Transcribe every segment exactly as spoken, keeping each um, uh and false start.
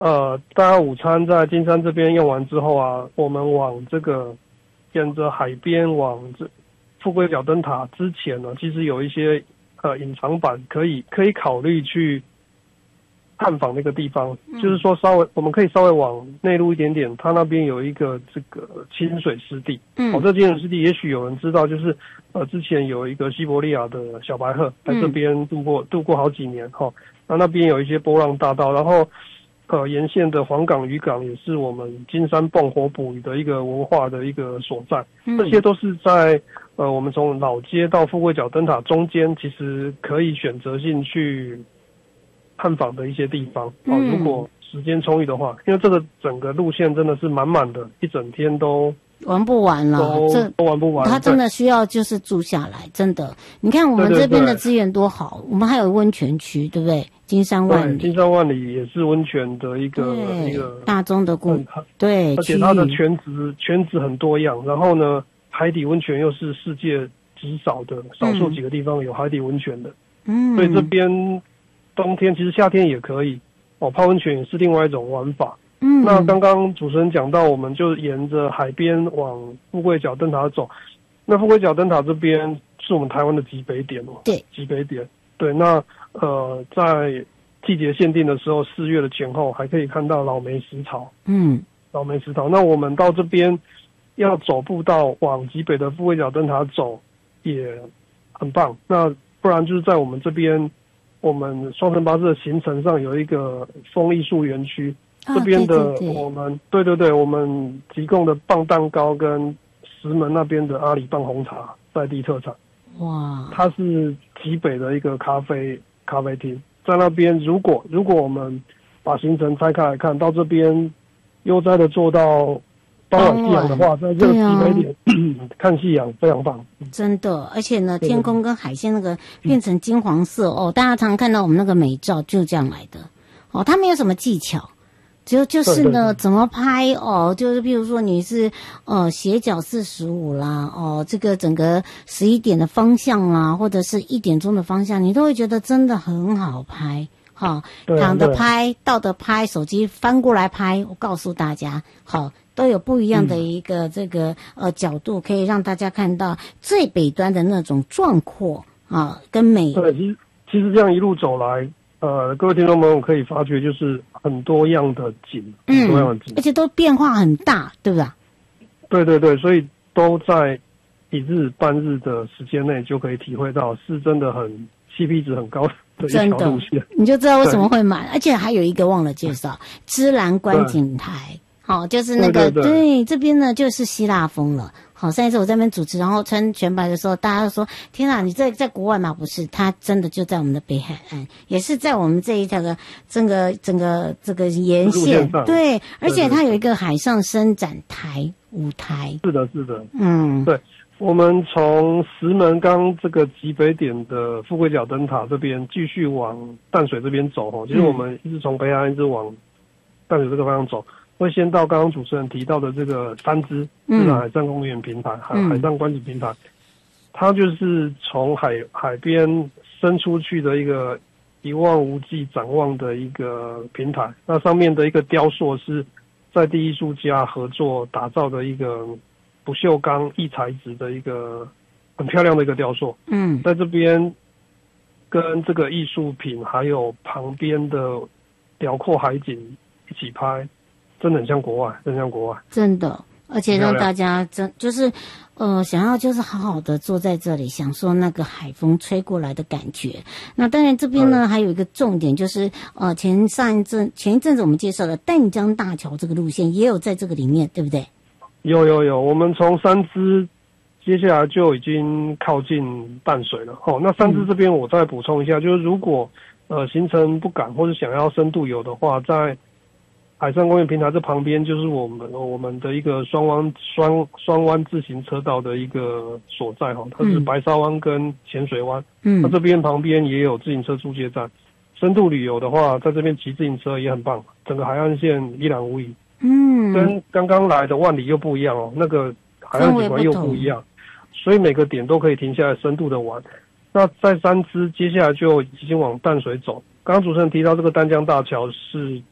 呃，大家午餐在金山这边用完之后啊，我们往这个沿着海边往这富贵角灯塔之前呢，其实有一些呃隐藏版可以可以考虑去探访那个地方，嗯、就是说稍微我们可以稍微往内陆一点点，它那边有一个这个清水湿地。嗯，哦，这清水湿地也许有人知道，就是呃之前有一个西伯利亚的小白鹤在这边度过、嗯、度过好几年哈、哦，那那边有一些波浪大道，然后。呃，沿线的黄港渔港也是我们金山蹦火捕鱼的一个文化的一个所在，嗯、这些都是在呃我们从老街到富贵角灯塔中间，其实可以选择性去探访的一些地方。哦、嗯，如果时间充裕的话，因为这个整个路线真的是满满的，一整天都玩不完了， 这都玩不完。 他真的需要就是住下来，真的。你看我们这边的资源多好，对对对，我们还有温泉区，对不对？金山万里， 金山万里也是温泉的一个一个大宗的故，对， 而且它的泉质泉质很多样，然后呢，海底温泉又是世界极少的，少数几个地方有海底温泉的，嗯，所以这边冬天其实夏天也可以哦，泡温泉也是另外一种玩法。嗯，那刚刚主持人讲到，我们就沿着海边往富贵角灯塔走，那富贵角灯塔这边是我们台湾的极北点哦， 对， 极北点，对，那。呃，在季节限定的时候，四月的前后还可以看到老梅石槽。嗯，老梅石槽。那我们到这边要走步道往极北的富贵角灯塔走，也很棒。那不然就是在我们这边，我们双层巴士的行程上有一个风艺术园区， 哦、 这边的对对对我们对对对，我们提供的棒蛋糕跟石门那边的阿里棒红茶在地特产。 哇， 它是极北的一个咖啡。咖啡厅在那边，如果如果我们把行程拆开来看，到这边悠哉的做到傍晚夕阳的话，在这个极北点、啊、看夕阳非常棒， 真的。而且呢，天空跟海线那个变成金黄色、嗯、哦，大家常常看到我们那个美照就这样来的哦，它没有什么技巧。只有就是呢， 对对对怎么拍哦？就是比如说你是呃斜角四十五啦，哦，这个整个十一点的方向啦，或者是一点钟的方向，你都会觉得真的很好拍。好、哦，躺着拍，倒着拍，手机翻过来拍，我告诉大家，好，都有不一样的一个这个、嗯、呃角度，可以让大家看到最北端的那种壮阔啊跟美。 对，其实其实这样一路走来。呃，各位听众朋友可以发觉，就是很多样的景， 嗯， 很多样的景， 而且都变化很大，对不对？ 对对对，所以都在一日半日的时间内就可以体会到，是真的很 C P 值很高的一条路线， 你就知道为什么会买。而且还有一个忘了介绍，芝兰观景台，好、哦，就是那个对, 对, 对, 对，这边呢就是希腊风了。好，上一次我在那边主持，然后穿全白的时候，大家都说：“天啊，你在在国外吗？”不是，它真的就在我们的北海岸，也是在我们这一条的整个整个这个沿线。对，而且它有一个海上伸展台舞台。 是的，是的， 嗯， 对。我们从石门刚这个极北点的富贵角灯塔这边继续往淡水这边走哦，其实我们一直从北海岸一直往淡水这个方向走。会先到刚刚主持人提到的这个三支自然海上公园平台、海、嗯、海上观景平台，它就是从海海边伸出去的一个一望无际展望的一个平台。那上面的一个雕塑是在地艺术家合作打造的一个不锈钢异材质的一个很漂亮的一个雕塑。嗯，在这边跟这个艺术品还有旁边的辽阔海景一起拍。真的很像国外，真的像国外， 真的，而且让大家真就是，呃，想要就是好好的坐在这里，享受那个海风吹过来的感觉。那当然这边呢还有一个重点就是，呃，前上一阵前一阵子我们介绍的淡江大桥这个路线也有在这个里面，对不对？ 有有有，我们从三支接下来就已经靠近淡水了。哦，那三支这边我再补充一下，嗯、就是如果呃行程不赶或者想要深度游的话，在海上公园平台这旁边就是我们我们的一个双湾双双湾自行车道的一个所在哈，它是白沙湾跟浅水湾，嗯，那这边旁边也有自行车租借站。深度旅游的话，在这边骑自行车也很棒，整个海岸线一览无遗。嗯，跟刚刚来的万里又不一样哦，那个海岸景观又不一样，所以每个点都可以停下来深度的玩。那在三支接下来就已经往淡水走。刚刚主持人提到这个淡江大桥是对。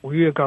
五月刚